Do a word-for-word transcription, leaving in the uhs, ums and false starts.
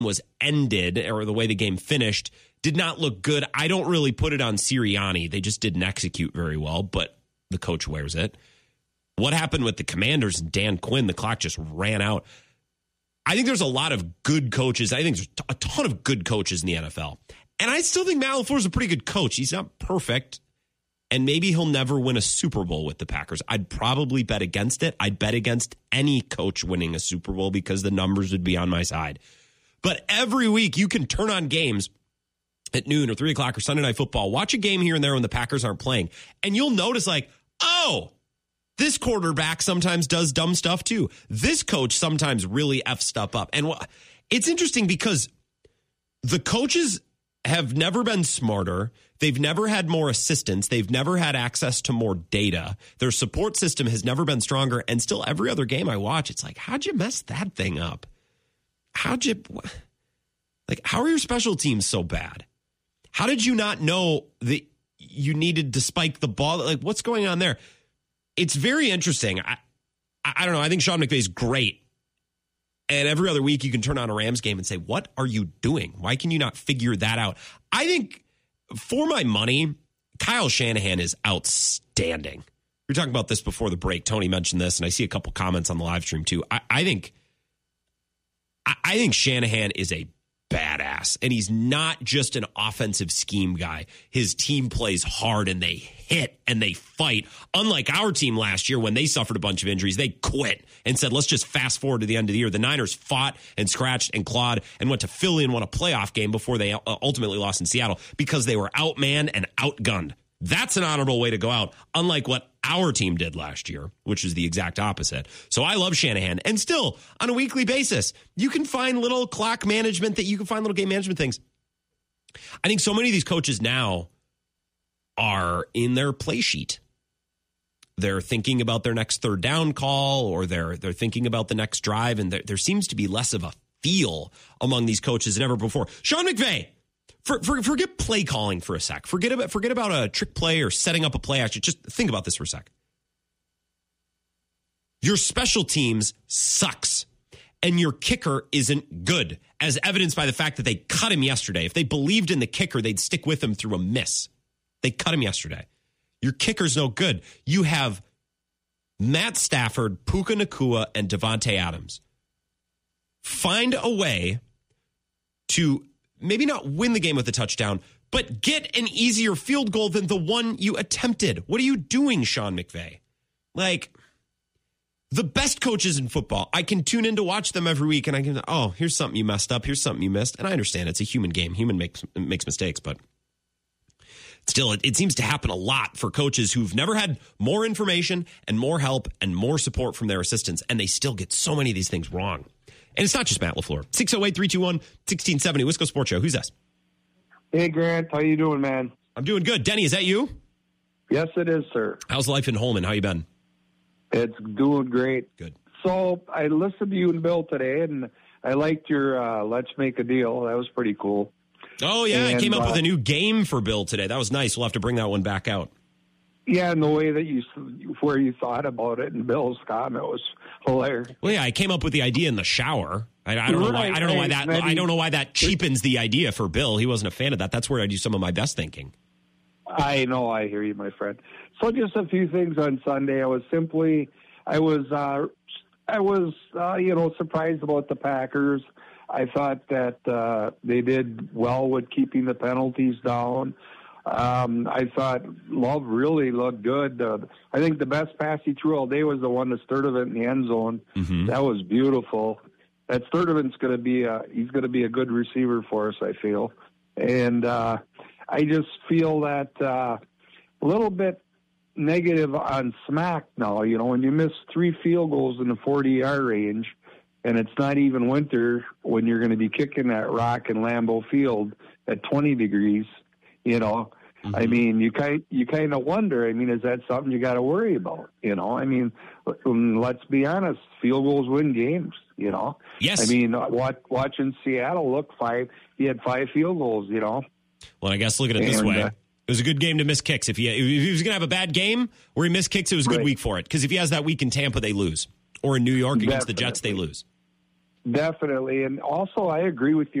was ended, or the way the game finished, did not look good. I don't really put it on Sirianni. They just didn't execute very well, but the coach wears it. What happened with the Commanders and Dan Quinn? The clock just ran out. I think there's a lot of good coaches. I think there's a ton of good coaches in the N F L. And I still think Matt LaFleur is a pretty good coach. He's not perfect, and maybe he'll never win a Super Bowl with the Packers. I'd probably bet against it. I'd bet against any coach winning a Super Bowl because the numbers would be on my side. But every week you can turn on games at noon or three o'clock or Sunday Night Football. Watch a game here and there when the Packers aren't playing. And you'll notice like, oh, this quarterback sometimes does dumb stuff too. This coach sometimes really F's stuff up. And it's interesting because the coaches have never been smarter. They've never had more assistants. They've never had access to more data. Their support system has never been stronger. And still every other game I watch, it's like, how'd you mess that thing up? How'd you, like, how are your special teams so bad? How did you not know that you needed to spike the ball? Like, what's going on there? It's very interesting. I, I don't know. I think Sean McVay's great. And every other week you can turn on a Rams game and say, what are you doing? Why can you not figure that out? I think for my money, Kyle Shanahan is outstanding. We were talking about this before the break. Tony mentioned this, and I see a couple comments on the live stream too. I, I think I think Shanahan is a badass, and he's not just an offensive scheme guy. His team plays hard, and they hit, and they fight. Unlike our team last year when they suffered a bunch of injuries, they quit and said, let's just fast forward to the end of the year. The Niners fought and scratched and clawed and went to Philly and won a playoff game before they ultimately lost in Seattle because they were outmanned and outgunned. That's an honorable way to go out, unlike what our team did last year, which is the exact opposite. So I love Shanahan. And still, on a weekly basis, you can find little clock management, that you can find little game management things. I think so many of these coaches now are in their play sheet. They're thinking about their next third down call, or they're they're thinking about the next drive, and there, there seems to be less of a feel among these coaches than ever before. Sean McVay, For, for, forget play calling for a sec. Forget about forget about a trick play or setting up a play action. Just think about this for a sec. Your special teams sucks, and your kicker isn't good, as evidenced by the fact that they cut him yesterday. If they believed in the kicker, they'd stick with him through a miss. They cut him yesterday. Your kicker's no good. You have Matt Stafford, Puka Nacua, and Devontae Adams. Find a way to maybe not win the game with a touchdown, but get an easier field goal than the one you attempted. What are you doing, Sean McVay? Like, the best coaches in football, I can tune in to watch them every week, and I can, oh, here's something you messed up. Here's something you missed. And I understand it's a human game. Human makes makes mistakes, but still, it, it seems to happen a lot for coaches who've never had more information and more help and more support from their assistants, and they still get so many of these things wrong. And it's not just Matt LaFleur. six oh eight, three two one, one six seven oh, Wisco Sports Show. Who's this? Hey, Grant. How you doing, man? I'm doing good. Denny, is that you? Yes, it is, sir. How's life in Holman? How you been? It's doing great. Good. So I listened to you and Bill today, and I liked your uh, Let's Make a Deal. That was pretty cool. Oh, yeah. And, I came up uh, with a new game for Bill today. That was nice. We'll have to bring that one back out. Yeah, and the way that you, where you thought about it, and Bill's comment was hilarious. Well, yeah, I came up with the idea in the shower. I, I don't know why. I don't know why that. I don't know why that cheapens the idea for Bill. He wasn't a fan of that. That's where I do some of my best thinking. I know. I hear you, my friend. So just a few things on Sunday. I was simply, I was, uh, I was, uh, you know, surprised about the Packers. I thought that uh, they did well with keeping the penalties down. Um, I thought Love really looked good. Uh, I think the best pass he threw all day was the one to Sturdivant in the end zone. Mm-hmm. That was beautiful. That Sturdivant's going to be a, he's going to be a good receiver for us, I feel. And uh, I just feel that uh, a little bit negative on Smack now. You know, when you miss three field goals in the forty-yard range, and it's not even winter when you're going to be kicking that rock in Lambeau Field at twenty degrees, you know, mm-hmm. I mean, you kind you kind of wonder. I mean, is that something you got to worry about? You know, I mean, let's be honest. Field goals win games. You know, yes. I mean, watch, watching Seattle look five. He had five field goals. You know. Well, I guess look at it this and, way. Uh, it was a good game to miss kicks. If he if he was going to have a bad game where he missed kicks, it was a good right. week for it. Because if he has that week in Tampa, they lose, or in New York against Definitely. the Jets, they lose. Definitely. And also, I agree with you